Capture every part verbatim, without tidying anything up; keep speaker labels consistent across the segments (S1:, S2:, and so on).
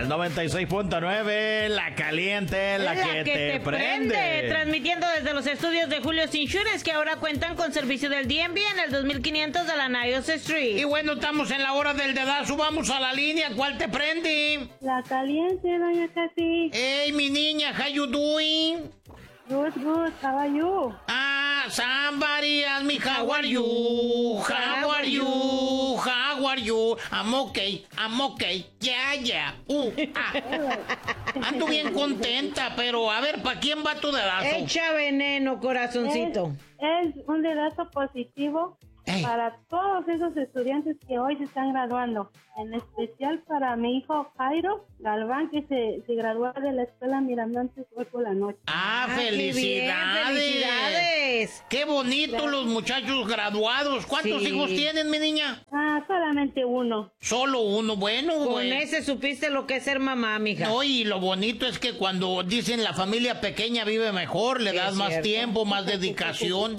S1: El noventa y seis punto nueve, la caliente, la,
S2: la
S1: que,
S2: que
S1: te,
S2: te
S1: prende.
S2: prende. Transmitiendo desde los estudios de Julio's Insurance, que ahora cuentan con servicio del D M V en el dos mil quinientos de la Niles Street.
S1: Y bueno, estamos en la hora del dedazo, vamos a la línea, ¿cuál te prende?
S3: La caliente, doña Casi.
S1: Hey, mi niña, how you doing?
S3: Good, good, how are you?
S1: Ah, somebody ask me how are you, how are you, how are you, I'm okay, I'm okay, yeah, yeah, uh, ah. Ando bien contenta, pero a ver, ¿para quién va tu dedazo?
S2: Echa veneno, corazoncito.
S3: Es, es un dedazo positivo
S1: Ey.
S3: para todos esos estudiantes que hoy se están graduando, en especial para mi hijo Jairo Galván, que se, se graduó de la escuela Miramontes hoy por la noche.
S1: Ah,
S2: Ah, qué bien,
S1: felicidades.
S2: felicidades.
S1: Qué bonito los muchachos graduados. ¿Cuántos
S2: Sí.
S1: hijos tienen, mi niña?
S3: Ah, solamente uno.
S1: Solo uno, bueno,
S2: Con
S1: güey.
S2: ese supiste lo que es ser mamá, mija.
S1: No, y lo bonito es que cuando dicen la familia pequeña vive mejor, le
S2: Sí,
S1: das
S2: es
S1: más
S2: cierto.
S1: tiempo, más dedicación.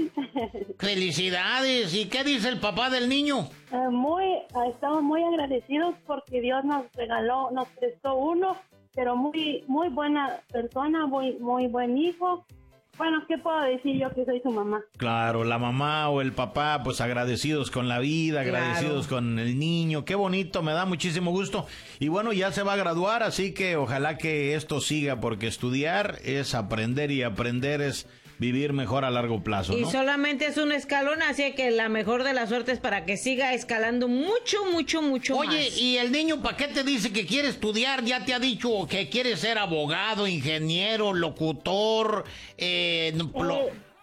S1: Felicidades. ¿Y qué dice el papá del niño?
S3: Eh, muy, ah, estamos muy agradecidos porque Dios nos regaló, nos prestó uno, pero muy, muy buena persona, muy, muy buen hijo. Bueno, ¿qué puedo decir yo que soy su mamá?
S1: Claro, la mamá o el papá, pues agradecidos con la vida,
S2: Claro.
S1: agradecidos con el niño. Qué bonito, me da muchísimo gusto. Y bueno, ya se va a graduar, así que ojalá que esto siga, porque estudiar es aprender y aprender es vivir mejor a largo plazo,
S2: Y
S1: ¿no?
S2: solamente es un escalón, así que la mejor de las suertes para que siga escalando mucho, mucho, mucho
S1: Oye,
S2: más.
S1: ¿y el niño para qué te dice que quiere estudiar? Ya te ha dicho que quiere ser abogado, ingeniero, locutor, eh, lo-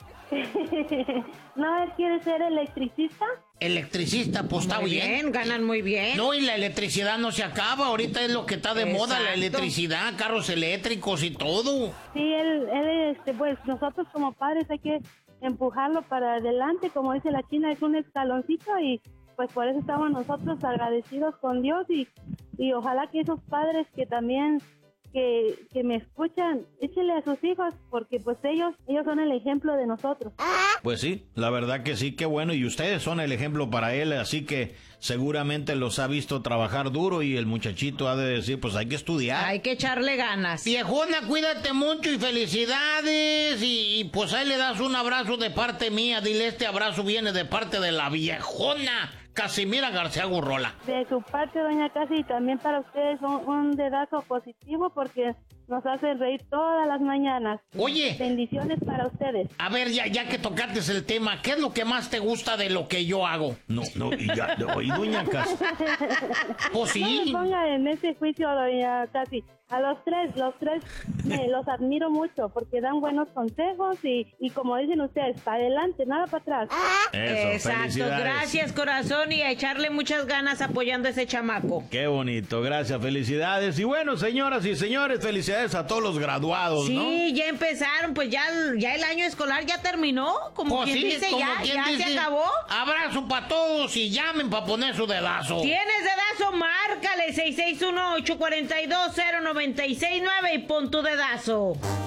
S3: Eh, ¿No él quiere ser electricista?
S1: electricista, pues está
S2: Muy
S1: bien.
S2: bien, ganan muy bien.
S1: No, y la electricidad no se acaba, ahorita es lo que está de moda, la
S2: Exacto.
S1: electricidad, carros eléctricos y todo.
S3: Sí, él, él, este, pues nosotros como padres hay que empujarlo para adelante, como dice la China, es un escaloncito y pues por eso estamos nosotros agradecidos con Dios y, y ojalá que esos padres que también que, que me escuchan, échenle a sus hijos porque pues ellos, ellos son el ejemplo de nosotros.
S1: Pues sí, la verdad que sí, qué bueno, y ustedes son el ejemplo para él, así que seguramente los ha visto trabajar duro y el muchachito ha de decir, pues hay que estudiar.
S2: Hay que echarle ganas.
S1: Viejona, cuídate mucho y felicidades. Y, y, pues ahí le das un abrazo de parte mía. Dile, este abrazo viene de parte de la viejona Casimira García Gurrola.
S3: De su parte, doña Casi, y también para ustedes un, un dedazo positivo porque nos hacen reír todas las mañanas.
S1: Oye,
S3: Bendiciones para ustedes.
S1: a ver, ya, ya que tocaste el tema, ¿qué es lo que más te gusta de lo que yo hago? No, no, y ya, no, y doña Casi. Pues
S3: No me
S1: sí.
S3: ponga en ese juicio, doña Casi. A los tres, los tres eh, los admiro mucho porque dan buenos consejos y, y como dicen ustedes, para adelante, nada para atrás.
S1: Eso,
S2: Exacto,
S1: felicidades.
S2: gracias corazón y a echarle muchas ganas apoyando a ese chamaco.
S1: Qué bonito, gracias, felicidades. Y bueno, señoras y señores, felicidades a todos los graduados, ¿no?
S2: Sí, ya empezaron, pues ya, ya el año escolar ya terminó, como
S1: Pues
S2: quien
S1: sí,
S2: dice,
S1: como
S2: ya,
S1: quien
S2: ya
S1: dice,
S2: se acabó.
S1: Abrazo para todos y llamen para poner su dedazo.
S2: ¿Tienes dedazo? Márcale seis seis uno, ocho cuatro dos, cero nueve seis nueve y pon tu dedazo.